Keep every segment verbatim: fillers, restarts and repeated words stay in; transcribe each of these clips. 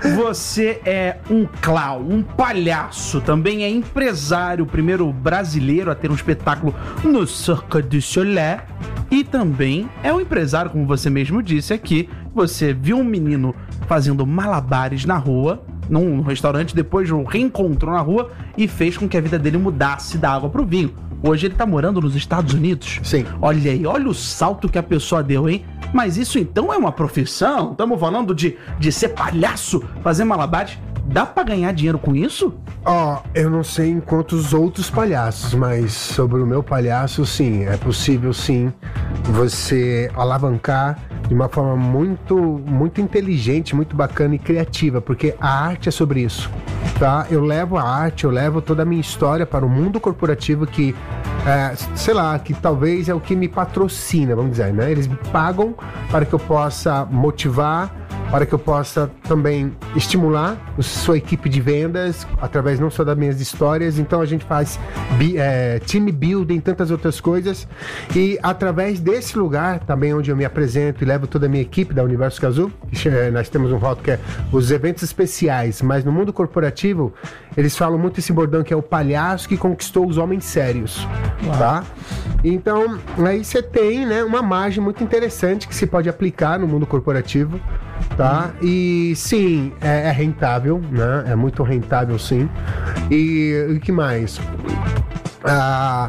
Você é um clown, um palhaço, também é empresário, o primeiro brasileiro a ter um espetáculo no Cirque du Soleil. E também é um empresário, como você mesmo disse aqui. Você viu um menino fazendo malabares na rua, num restaurante, depois o reencontrou na rua e fez com que a vida dele mudasse da água pro vinho. Hoje ele tá morando nos Estados Unidos. Sim. Olha aí, olha o salto que a pessoa deu, hein? Mas isso então é uma profissão? Estamos falando de, de ser palhaço, fazer malabares. Dá pra ganhar dinheiro com isso? Ó, oh, eu não sei enquanto os outros palhaços, mas sobre o meu palhaço, sim, é possível sim você alavancar de uma forma muito, muito inteligente, muito bacana e criativa, porque a arte é sobre isso, tá? Eu levo a arte, eu levo toda a minha história para o mundo corporativo que, é, sei lá, que talvez é o que me patrocina, vamos dizer, né? Eles me pagam para que eu possa motivar, para que eu possa também estimular a sua equipe de vendas, através não só das minhas histórias. Então a gente faz é, team building, tantas outras coisas, e através desse lugar também onde eu me apresento e levo toda a minha equipe da Universo Cazzu, nós temos um rótulo que é os eventos especiais, mas no mundo corporativo eles falam muito esse bordão que é o palhaço que conquistou os homens sérios. Uau. Tá? Então aí você tem, né, uma margem muito interessante que se pode aplicar no mundo corporativo. Tá? Hum. E sim, é, é rentável, né? É muito rentável, sim. E o que mais? Ah,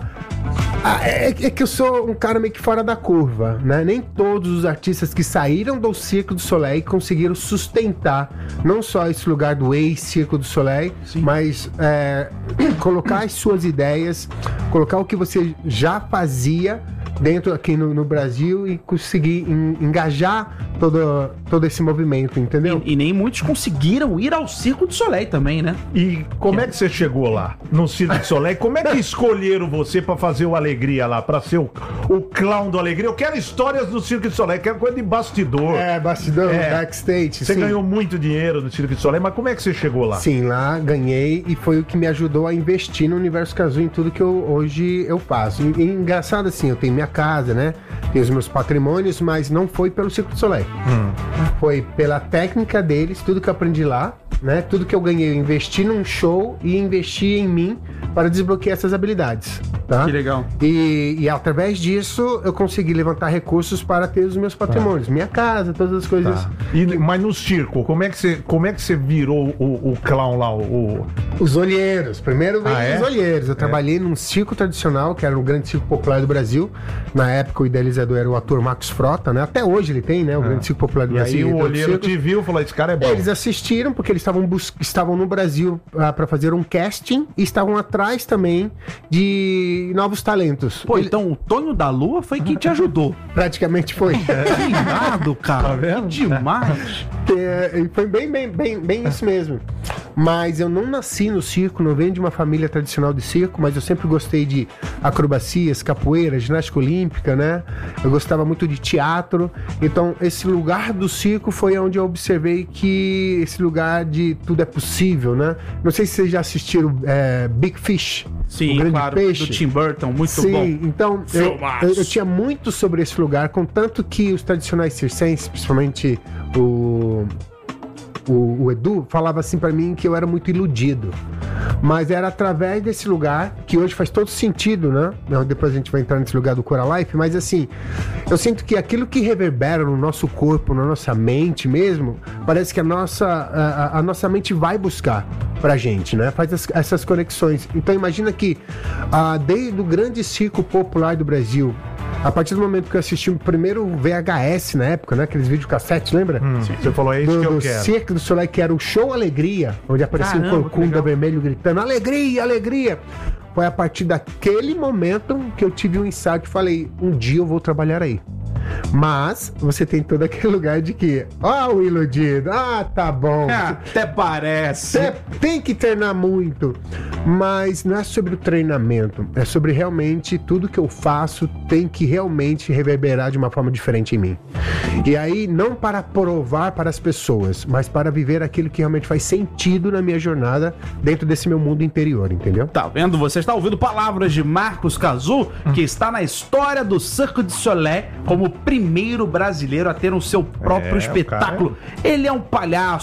é, é que eu sou um cara meio que fora da curva, né? Nem todos os artistas que saíram do Cirque du Soleil conseguiram sustentar não só esse lugar do ex-Cirque du Soleil, sim, mas é, colocar as suas ideias, colocar o que você já fazia dentro aqui no, no Brasil e conseguir en, engajar todo, todo esse movimento, entendeu? E, e nem muitos conseguiram ir ao Cirque du Soleil também, né? E como é que você chegou lá, no Cirque du Soleil? Como é que escolheram você pra fazer o Alegria lá, pra ser o, o clown do Alegria? Eu quero histórias do Cirque du Soleil, quero coisa de bastidor. É, bastidor, é, backstage. Você sim. ganhou muito dinheiro no Cirque du Soleil, mas como é que você chegou lá? Sim, lá ganhei e foi o que me ajudou a investir no Universo Cazzu em tudo que eu, hoje eu faço. E, e engraçado assim, eu tenho minha casa, né? Tenho os meus patrimônios, mas não foi pelo Cirque du Soleil. Hum. Foi pela técnica deles, tudo que eu aprendi lá, né? Tudo que eu ganhei, eu investi num show e investi em mim para desbloquear essas habilidades, tá? Que legal. E, e através disso eu consegui levantar recursos para ter os meus patrimônios, tá, minha casa, todas as coisas. Tá. E, mas no circo, como é que você, como é que você virou o, o clown lá? O... Os olheiros. Primeiro veio ah, é? os olheiros. Eu é. trabalhei num circo tradicional, que era o grande circo popular do Brasil. Na época o idealizador era o ator Marcos Frota, né? Até hoje ele tem, né? O é. grande circo popular do e Brasil. E aí o olheiro te viu e falou, esse cara é bom. Eles assistiram porque eles estavam, bus- estavam no Brasil ah, para fazer um casting e estavam atrás também de novos talentos. Pô, Ele... então o Tonho da Lua foi quem te ajudou. Praticamente foi. Que irado, cara. Tá vendo? Que demais. É, foi bem, bem, bem, bem isso mesmo. Mas eu não nasci no circo, não venho de uma família tradicional de circo, mas eu sempre gostei de acrobacias, capoeira, ginástica olímpica, né? Eu gostava muito de teatro. Então, esse lugar do circo foi onde eu observei que esse lugar de tudo é possível, né? Não sei se vocês já assistiram é, Big Fish. Sim, o grande claro, peixe. do Tim Burton, muito Sim, bom. Sim, então eu, eu, eu tinha muito sobre esse lugar, contanto que os tradicionais circenses, principalmente o, o, o Edu, falava assim pra mim que eu era muito iludido. Mas era através desse lugar, que hoje faz todo sentido, né? Depois a gente vai entrar nesse lugar do Cora Life, mas assim, eu sinto que aquilo que reverbera no nosso corpo, na nossa mente mesmo, parece que a nossa, a, a nossa mente vai buscar pra gente, né? Faz as, essas conexões. Então imagina que ah, desde o grande circo popular do Brasil, a partir do momento que eu assisti o primeiro V H S na época, né? Aqueles videocassetes, lembra? Hum, você falou, é isso do, que eu do quero. Cirque du Soleil, que era o Show Alegria, onde aparecia Caramba, um corcunda vermelho gritando alegria, alegria. Foi a partir daquele momento que eu tive um insight e falei, um dia eu vou trabalhar aí. Mas você tem todo aquele lugar de que, ó, oh, o iludido, ah, tá bom. É, até parece. Cê tem que treinar muito. Mas não é sobre o treinamento, é sobre realmente tudo que eu faço tem que realmente reverberar de uma forma diferente em mim. E aí, não para provar para as pessoas, mas para viver aquilo que realmente faz sentido na minha jornada dentro desse meu mundo interior, entendeu? Tá vendo? Você está ouvindo palavras de Marcos Cazzu, que está na história do Cirque du Soleil como o primeiro brasileiro a ter o seu próprio É, espetáculo. o cara... Ele é um palhaço.